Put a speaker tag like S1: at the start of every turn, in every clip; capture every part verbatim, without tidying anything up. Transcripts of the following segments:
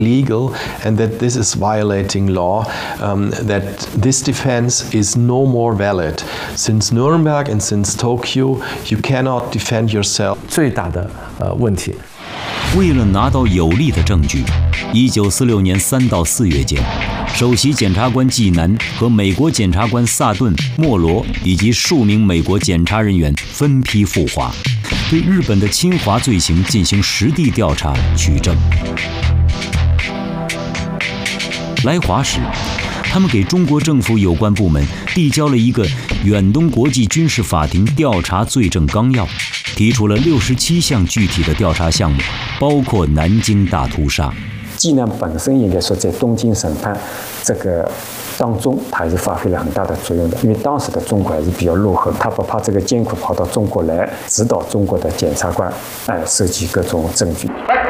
S1: Legal, and that this is violating law, um, that this defense is no more valid. Since Nuremberg and since Tokyo, you cannot defend yourself.
S2: 最大的呃问题。
S3: 为了拿到有力的证据，一九四六年三到四月间，首席检察官纪南和美国检察官萨顿、莫罗以及数名美国检察人员分批赴华，对日本的侵华罪行进行实地调查取证。来华时，他们给中国政府有关部门递交了一个远东国际军事法庭调查罪证纲要，提出了六十七项具体的调查项目，包括南京大屠杀。
S4: 纪南本身应该说在东京审判这个当中，他还是发挥了很大的作用的，因为当时的中国还是比较落后，他不怕这个艰苦跑到中国来指导中国的检察官，哎，收集各种证据。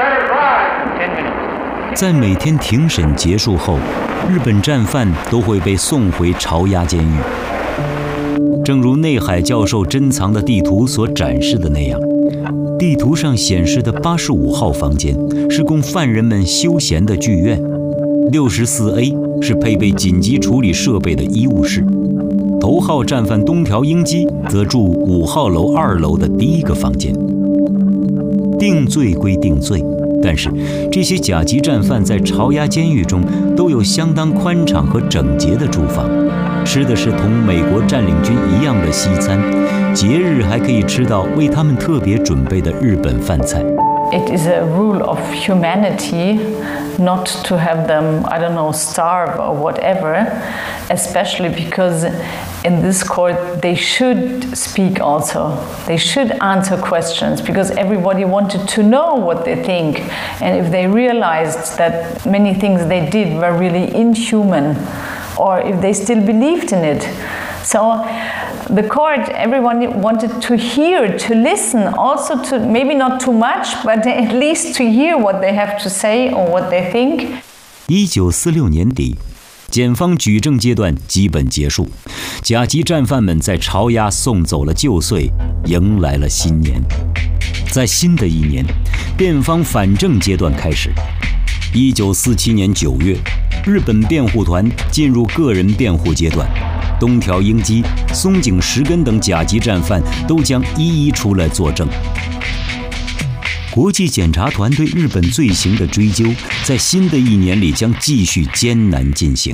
S3: 在每天庭审结束后，日本战犯都会被送回巢押监狱。正如内海教授珍藏的地图所展示的那样，地图上显示的八十五号房间是供犯人们休闲的剧院，六十四 A 是配备紧急处理设备的医务室，头号战犯东条英机则住五号楼二楼的第一个房间。定罪归定罪，但是这些甲级战犯在巢押监狱中都有相当宽敞和整洁的住房，吃的是同美国占领军一样的西餐，节日还可以吃到为他们特别准备的日本饭菜。
S5: It is a rule of humanity not to have them, I don't know, starve or whatever, especially because in this court they should speak also. They should answer questions because everybody wanted to know what they think. And if they realized that many things they did were really inhuman, or if they still believed in it. So the court, everyone wanted to hear, to listen, also to, maybe not too much, but at least to hear what they have to say or what they think.
S3: 一九四六年底，检方举证阶段基本结束，甲级战犯们在巢押送走了旧岁，迎来了新年。在新的一年，辩方反证阶段开始。一九四七年九月，日本辩护团进入个人辩护阶段。东条英机、松井石根等甲级战犯都将一一出来作证。国际检察团对日本罪行的追究，在新的一年里将继续艰难进行。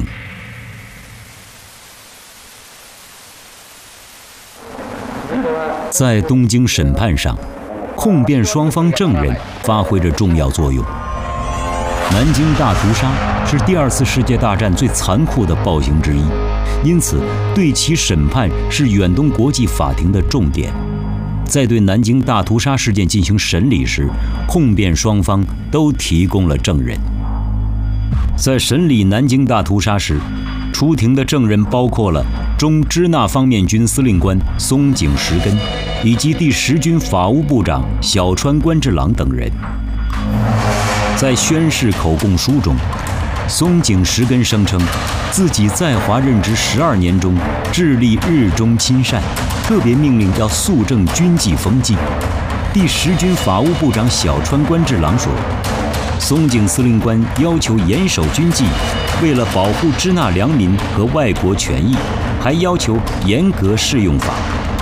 S3: 在东京审判上，控辩双方证人发挥着重要作用。南京大屠杀是第二次世界大战最残酷的暴行之一，因此对其审判是远东国际法庭的重点。在对南京大屠杀事件进行审理时，控辩双方都提供了证人。在审理南京大屠杀时，出庭的证人包括了中支那方面军司令官松井石根，以及第十军法务部长小川官治郎等人。在宣誓口供书中，松井石根声称自己在华任职十二年中致力日中亲善，特别命令要肃正军纪风纪。第十军法务部长小川官治郎说，松井司令官要求严守军纪，为了保护支那良民和外国权益，还要求严格适用法。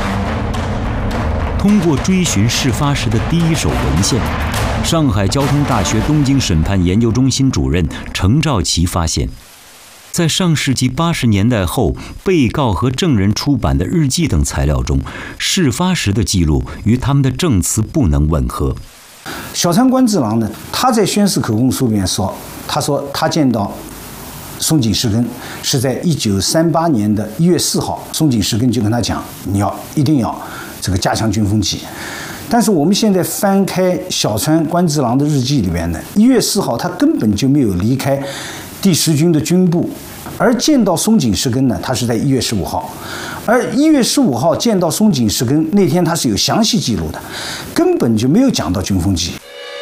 S3: 通过追寻事发时的第一手文献，上海交通大学东京审判研究中心主任程兆奇发现，在上世纪八十年代后被告和证人出版的日记等材料中，事发时的记录与他们的证词不能吻合。
S6: 小川官治郎呢，他在宣誓口供书里面说，他说他见到松井石根是在一九三八年的一月四号，松井石根就跟他讲，你要一定要这个加强军风纪。但是我们现在翻开小川官治郎的日记里面呢，一月四号他根本就没有离开第十军的军部，而见到松井石根呢，他是在一月十五号，而一月十五号见到松井石根那天他是有详细记录的，根本就没有讲到军风纪。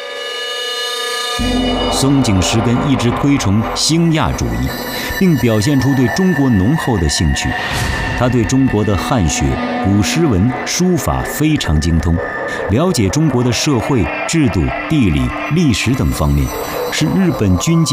S3: 松井石根一直推崇兴亚主义，并表现出对中国浓厚的兴趣。他对中国的汉学、古诗文、书法非常精通，了解中国的社会制度、地理、历史等方面， 是日本军舰